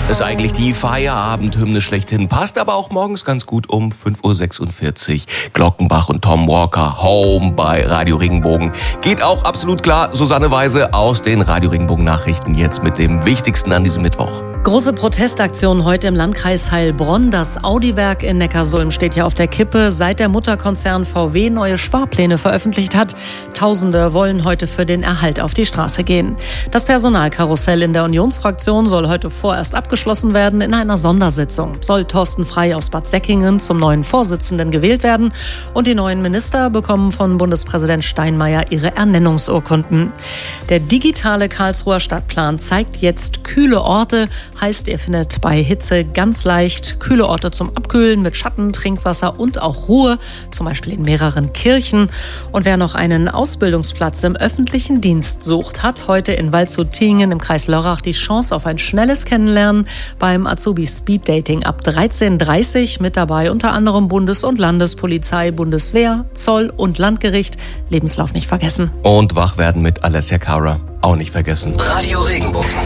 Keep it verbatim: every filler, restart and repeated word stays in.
Ist eigentlich die Feierabendhymne schlechthin. Passt aber auch morgens ganz gut um fünf Uhr sechsundvierzig. Glockenbach und Tom Walker, Home bei Radio Regenbogen. Geht auch absolut klar. Susanne Weise aus den Radio Regenbogen Nachrichten jetzt mit dem Wichtigsten an diesem Mittwoch. Große Protestaktion heute im Landkreis Heilbronn. Das Audi-Werk in Neckarsulm steht ja auf der Kippe, seit der Mutterkonzern V W neue Sparpläne veröffentlicht hat. Tausende wollen heute für den Erhalt auf die Straße gehen. Das Personalkarussell in der Unionsfraktion soll heute vorerst abgeschlossen werden. In einer Sondersitzung soll Thorsten Frey aus Bad Säckingen zum neuen Vorsitzenden gewählt werden. Und die neuen Minister bekommen von Bundespräsident Steinmeier ihre Ernennungsurkunden. Der digitale Karlsruher Stadtplan zeigt jetzt kühle Orte. Heißt, ihr findet bei Hitze ganz leicht kühle Orte zum Abkühlen mit Schatten, Trinkwasser und auch Ruhe, zum Beispiel in mehreren Kirchen. Und wer noch einen Ausbildungsplatz im öffentlichen Dienst sucht, hat heute in Waldshut-Tiengen im Kreis Lörrach die Chance auf ein schnelles Kennenlernen beim Azubi Speed Dating ab dreizehn Uhr dreißig. Mit dabei unter anderem Bundes- und Landespolizei, Bundeswehr, Zoll und Landgericht. Lebenslauf nicht vergessen. Und wach werden mit Alessia Cara auch nicht vergessen. Radio Regenbogen.